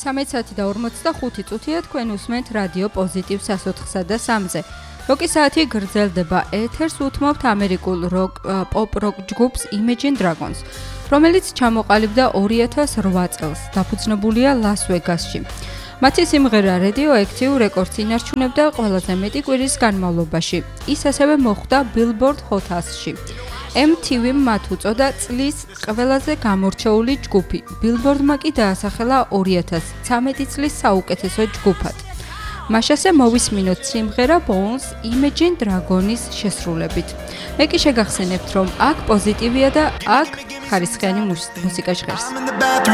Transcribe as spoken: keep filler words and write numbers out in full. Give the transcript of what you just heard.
ცამეტი საათი და ორმოცდახუთი წუთია თქვენ უსმენთ რადიო პოზიტივ სასოთხსა და სამზე. როკი საათი გრძელდება ეთერს უთმობთ ამერიკულ როკ პოპ როკ ჯგუფს Imagine Dragons, რომელიც ჩამოყალიბდა ორი ათას რვა წელს, დაფუძნებულია ლას-ვეგასში. მათი სიმღერა Radioactive რეკორდს ინარჩუნებდა ყველაზე მეტი კვირის განმავლობაში. ის ასევე მოხვდა Billboard Hot one-ში. M T V-მ მათ უწოდა წლის ყველაზე გამორჩეული ჯგუფი. Billboard-მა კი დაასახელა ორი ათას ცამეტი წლის საუკეთესო ჯგუფად. მაშასე მოვისმინოთ სიმღერა Bones Imagine Dragons-ის შესრულებით. მე კი შეგახსენებთ, რომ აქ პოზიტივია და აქ ხარისხიანი მუსიკა ჟღერს.